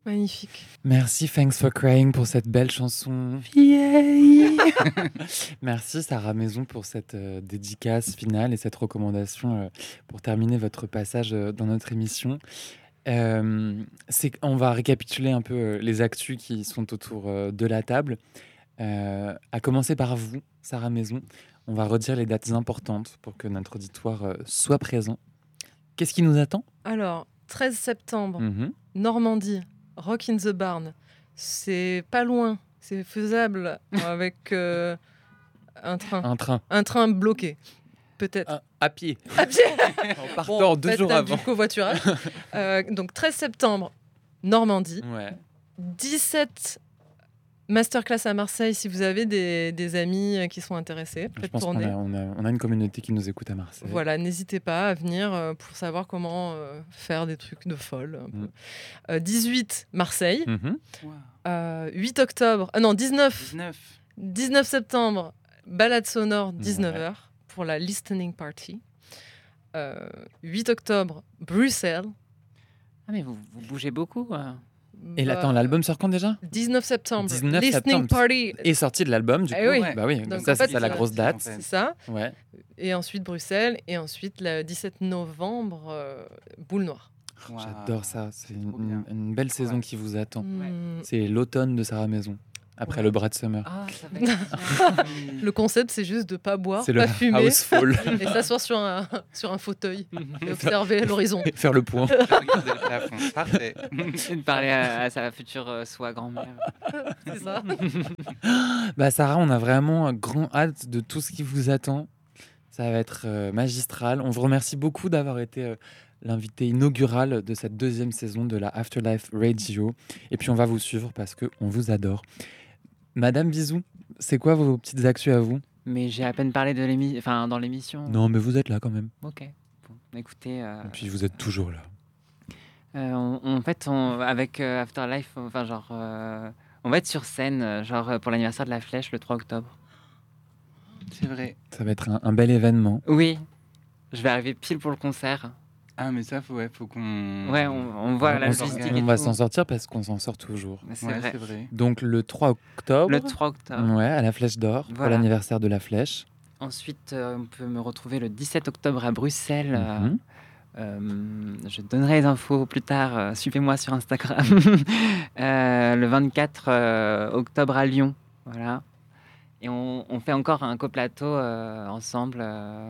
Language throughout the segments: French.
Magnifique. Merci Thanks for Crying pour cette belle chanson. Yay. Merci Sarah Maison pour cette dédicace finale et cette recommandation pour terminer votre passage dans notre émission. On va récapituler un peu les actus qui sont autour de la table. À commencer par vous, Sarah Maison. On va redire les dates importantes pour que notre auditoire soit présent. Qu'est-ce qui nous attend ? Alors, 13 septembre, Normandie, Rock in the Barn. C'est pas loin, c'est faisable avec un train. Un train bloqué, peut-être. À pied. À pied. En partant 2 jours avant. Du covoiturage. Donc, 13 septembre, Normandie. Ouais. 17 masterclass à Marseille, si vous avez des amis qui sont intéressés. Je pense qu'on a une communauté qui nous écoute à Marseille. Voilà, n'hésitez pas à venir pour savoir comment faire des trucs de folle. 18, Marseille. 8 octobre... non, 19 septembre, balade sonore, 19h, pour la listening party. 8 octobre, Bruxelles. Ah, mais vous bougez beaucoup. Et attends, l'album sort quand déjà ? 19 septembre. Listening Party est sorti de l'album, du coup. Oui. Bah oui, donc ça, en fait, c'est la grosse date. C'est ça. Ouais. Et ensuite Bruxelles. Et ensuite, le 17 novembre, Boule Noire. Wow. J'adore ça. C'est une belle saison qui vous attend. Ouais. C'est l'automne de Sarah Maison. Après le Brat Summer. Ah, ça va être le concept, c'est juste de ne pas boire, c'est pas le fumer. Housefall. Et s'asseoir sur un fauteuil et observer l'horizon. Et faire le point. Regarder le plafond. Parfait. Et de parler à sa future soit grand-mère. C'est ça. Bah Sarah, on a vraiment grand hâte de tout ce qui vous attend. Ça va être magistral. On vous remercie beaucoup d'avoir été l'invité inaugural de cette 2e saison de la Afterlife Radio. Et puis on va vous suivre parce qu'on vous adore. Madame Bisou, c'est quoi vos petites actus à vous ? Mais j'ai à peine parlé de dans l'émission. Non, mais vous êtes là quand même. Ok. Bon, écoutez. Et puis vous êtes toujours là. En fait, avec Afterlife, on va être sur scène, pour l'anniversaire de la Flèche le 3 octobre. C'est vrai. Ça va être un bel événement. Oui. Je vais arriver pile pour le concert. Ah, mais ça, faut qu'on... Ouais, on voit la logistique. On va s'en sortir parce qu'on s'en sort toujours. C'est vrai. Donc le 3 octobre. Le 3 octobre. Ouais, à la Flèche d'Or, pour l'anniversaire de la Flèche. Ensuite, on peut me retrouver le 17 octobre à Bruxelles. Je donnerai les infos plus tard. Suivez-moi sur Instagram. Le 24 octobre à Lyon. Voilà. Et on fait encore un coplateau ensemble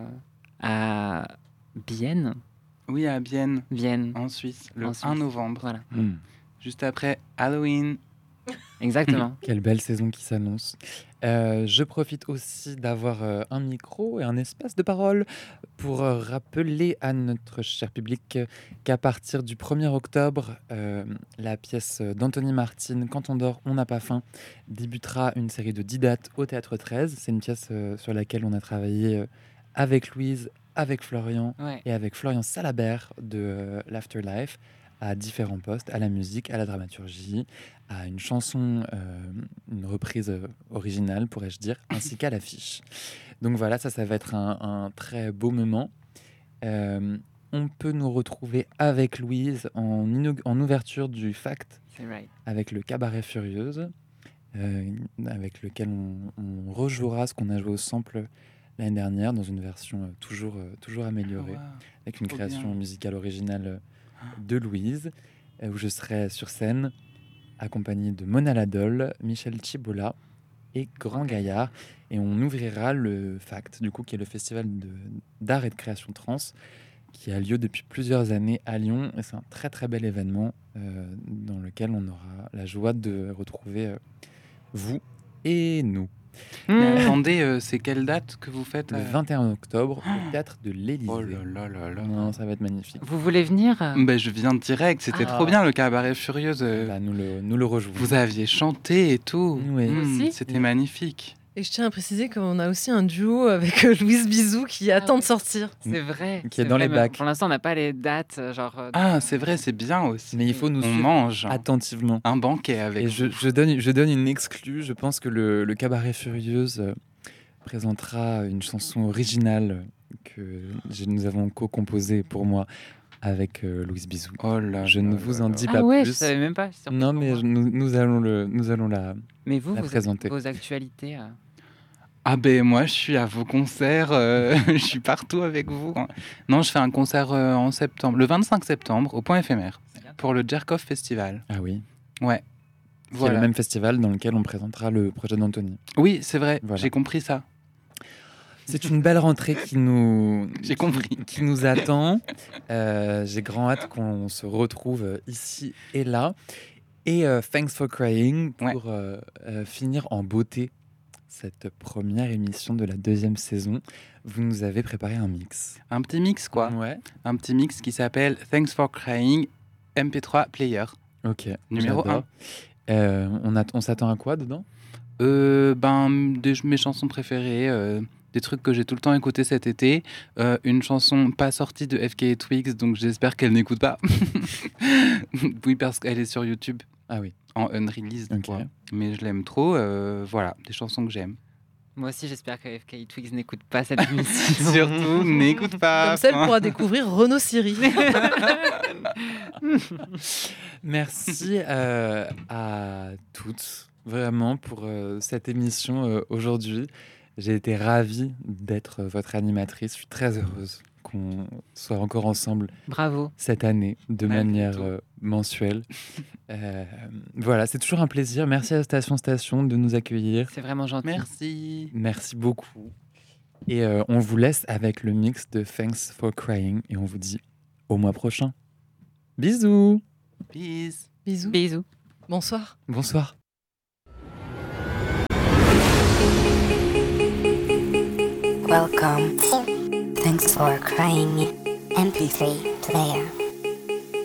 à Bienne. Oui, à Bienne. Vienne. En Suisse, le 1 novembre. Voilà. Juste après Halloween. Exactement. Quelle belle saison qui s'annonce. Je profite aussi d'avoir un micro et un espace de parole pour rappeler à notre cher public qu'à partir du 1er octobre, la pièce d'Anthony Martin, Quand on dort, on n'a pas faim, débutera une série de 10 dates au Théâtre 13. C'est une pièce sur laquelle on a travaillé avec Louise, avec Florian et avec Florian Salabert de l'Afterlife, à différents postes, à la musique, à la dramaturgie, à une chanson, une reprise originale, pourrais-je dire, ainsi qu'à l'affiche. Donc voilà, ça va être un très beau moment. On peut nous retrouver avec Louise en ouverture du Fact, avec le Cabaret Furieuse, avec lequel on rejouera ce qu'on a joué au sample l'année dernière, dans une version toujours améliorée, avec une création musicale originale de Louise, où je serai sur scène accompagné de Mona Ladol, Michel Chibola et Grand Gaillard, et on ouvrira le Fact, du coup, qui est le festival d'art et de création trans, qui a lieu depuis plusieurs années à Lyon, et c'est un très très bel événement dans lequel on aura la joie de retrouver vous et nous. Mais attendez, c'est quelle date que vous faites Le 21 octobre au Théâtre de l'Élysée. Oh là là là. Non, ça va être magnifique. Vous voulez venir ? Je viens direct, c'était trop bien le Cabaret Furieuse. Nous le rejouons. Vous aviez chanté et tout. Oui. C'était magnifique. Et je tiens à préciser qu'on a aussi un duo avec Louise Bisou qui attend de sortir. C'est vrai. Qui est dans les bacs. Pour l'instant, on n'a pas les dates. C'est vrai, c'est bien aussi. Mais il faut nous suivre mange attentivement. Un banquet avec. Et je donne une exclue. Je pense que le Cabaret Furieuse présentera une chanson originale que nous avons co-composée pour moi avec Louise Bisou. Oh là Je ne vous en dis pas ouais, plus. Je savais même pas. Non, mais nous allons la Mais vous présenter. Vos actualités Ah ben moi je suis à vos concerts, je suis partout avec vous. Non, je fais un concert en septembre, le 25 septembre au Point Éphémère pour le Jerkov Festival. Ah oui. Ouais. Voilà. C'est le même festival dans lequel on présentera le projet d'Anthony. Oui, c'est vrai, j'ai compris ça. C'est une belle rentrée qui nous attend. J'ai grand hâte qu'on se retrouve ici et là. Et Thanks for Crying pour finir en beauté cette première émission de la 2e saison. Vous nous avez préparé un mix. Un petit mix, quoi. Ouais. Un petit mix qui s'appelle Thanks for Crying MP3 Player. Ok. Numéro 1. On s'attend à quoi dedans ? Mes chansons préférées, des trucs que j'ai tout le temps écouté cet été. Une chanson pas sortie de FK Twigs, donc j'espère qu'elle n'écoute pas. Oui, parce qu'elle est sur YouTube. Ah oui. En unreleased, quoi. Mais je l'aime trop. Voilà, des chansons que j'aime. Moi aussi, j'espère que FK Twigs n'écoute pas cette émission. Surtout, n'écoute pas. Comme ça, elle pourra découvrir Renaud Siri. Merci à toutes, vraiment, pour cette émission aujourd'hui. J'ai été ravie d'être votre animatrice. Je suis très heureuse qu'on soit encore ensemble. Bravo. Cette année, de manière mensuelle. Voilà, c'est toujours un plaisir. Merci à Station de nous accueillir. C'est vraiment gentil. Merci. Merci beaucoup. Et on vous laisse avec le mix de Thanks for Crying. Et on vous dit au mois prochain. Bisous. Peace. Bisous. Bisous. Bonsoir. Bonsoir. Welcome. Thanks for Crying MP3 player.